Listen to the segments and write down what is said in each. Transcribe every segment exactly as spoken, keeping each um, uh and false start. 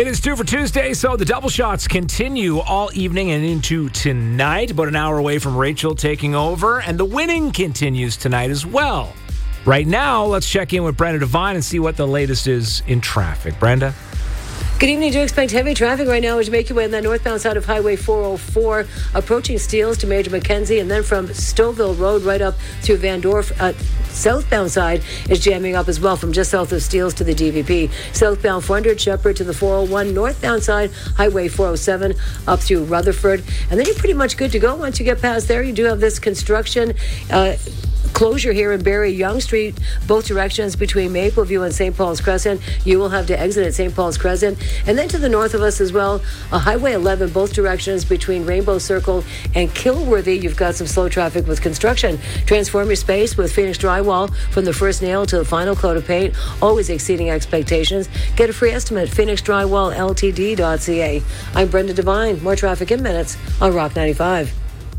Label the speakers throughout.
Speaker 1: It is two for Tuesday, so the double shots continue all evening and into tonight. About an hour away from Rachel taking over, and the winning continues tonight as well. Right now, let's check in with Brenda Devine and see what the latest is in traffic. Brenda?
Speaker 2: Good evening. Do expect heavy traffic right now as you make your way on the northbound side of Highway four oh four, approaching Steeles to Major Mackenzie, and then from Stouffville Road right up through Van Dorf. Uh, southbound side is jamming up as well from just south of Steeles to the D V P. Southbound four hundred Shepherd to the four oh one, northbound side Highway four oh seven up through Rutherford, and then you're pretty much good to go. Once you get past there, you do have this construction uh, closure here in Barrie Yonge Street, both directions between Mapleview and Saint Paul's Crescent. You will have to exit at Saint Paul's Crescent. And then to the north of us as well, a Highway eleven, both directions between Rainbow Circle and Kilworthy. You've got some slow traffic with construction. Transform your space with Phoenix Drywall from the first nail to the final coat of paint, always exceeding expectations. Get a free estimate, phoenix drywall l t d dot c a. I'm Brenda Devine. More traffic in minutes on Rock ninety-five.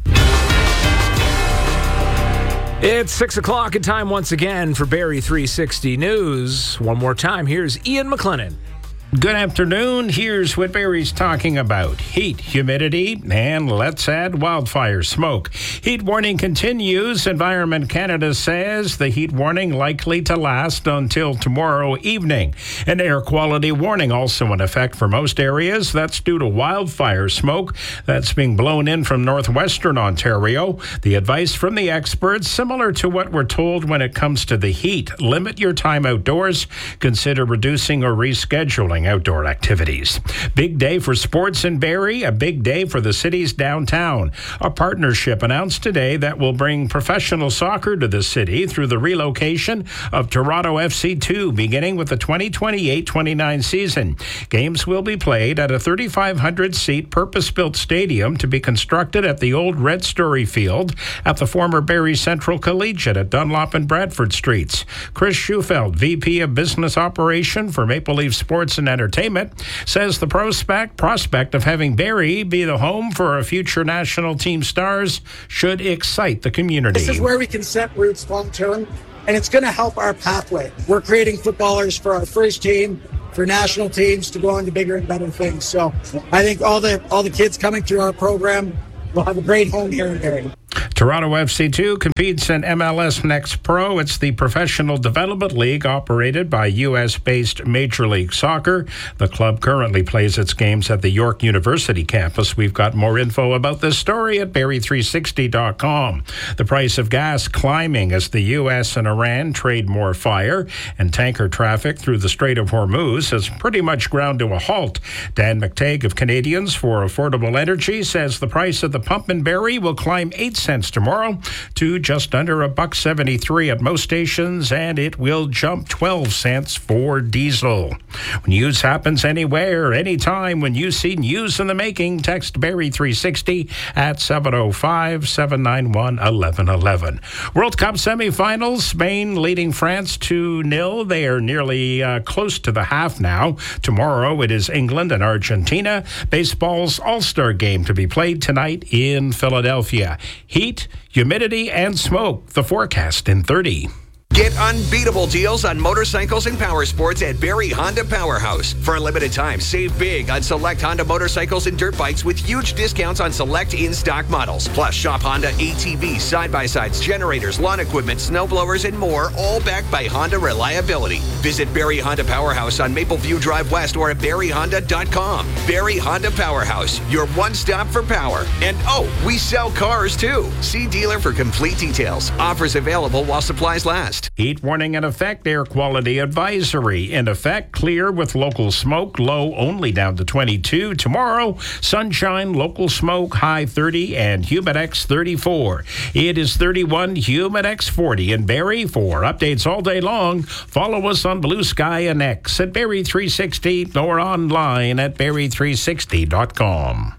Speaker 1: It's six o'clock and time once again for Barrie three sixty News. One more time, here's Ian McLennan.
Speaker 3: Good afternoon. Here's what Barrie's talking about. Heat, humidity, and let's add wildfire smoke. Heat warning continues. Environment Canada says the heat warning likely to last until tomorrow evening. An air quality warning also in effect for most areas. That's due to wildfire smoke that's being blown in from northwestern Ontario. The advice from the experts, similar to what we're told when it comes to the heat. Limit your time outdoors. Consider reducing or rescheduling outdoor activities. Big day for sports in Barrie, a big day for the city's downtown. A partnership announced today that will bring professional soccer to the city through the relocation of Toronto F C two, beginning with the twenty twenty-eight twenty-nine season. Games will be played at a thirty-five hundred seat purpose-built stadium to be constructed at the old Red Story Field at the former Barrie Central Collegiate at Dunlop and Bradford Streets. Chris Schufeld, V P of Business Operation for Maple Leaf Sports and Entertainment, says the prospect prospect of having Barrie be the home for a future national team stars should excite the community.
Speaker 4: This is where we can set roots long term, and it's going to help our pathway. We're creating footballers for our first team, for national teams to go on to bigger and better things. So I think all the all the kids coming through our program will have a great home here in Barrie.
Speaker 3: Toronto F C two competes in M L S Next Pro. It's the professional development league operated by U S-based Major League Soccer. The club currently plays its games at the York University campus. We've got more info about this story at barrie three sixty dot com. The price of gas climbing as the U S and Iran trade more fire, and tanker traffic through the Strait of Hormuz has pretty much ground to a halt. Dan McTague of Canadians for Affordable Energy says the price of the pump in Barrie will climb eight cents tomorrow to just under a buck seventy-three at most stations, and it will jump twelve cents for diesel. When news happens anywhere, anytime, when you see news in the making, text Barrie three sixty at seven oh five, seven nine one, one one one one. World Cup semifinals, Spain leading France two nil. They are nearly uh, close to the half now. Tomorrow it is England and Argentina. Baseball's All-Star game to be played tonight in Philadelphia. Heat, humidity, and smoke. The forecast in thirty.
Speaker 5: Get unbeatable deals on motorcycles and power sports at Barrie Honda Powerhouse. For a limited time, save big on select Honda motorcycles and dirt bikes with huge discounts on select in-stock models. Plus, shop Honda A T Vs, side-by-sides, generators, lawn equipment, snowblowers, and more, all backed by Honda reliability. Visit Barrie Honda Powerhouse on Mapleview Drive West or at barrie honda dot com. Barrie Honda Powerhouse, your one-stop for power. And oh, we sell cars too. See dealer for complete details. Offers available while supplies last.
Speaker 3: Heat warning in effect, air quality advisory in effect, clear with local smoke, low only down to twenty-two. Tomorrow, sunshine, local smoke, high thirty, and Humidex thirty-four. It is thirty-one, Humidex forty in Barrie. For updates all day long, follow us on Blue Sky and X at Barrie three sixty or online at barrie three sixty dot com.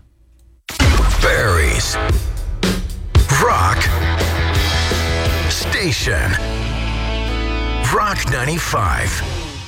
Speaker 6: Barrie's Rock Station. Rock ninety-five.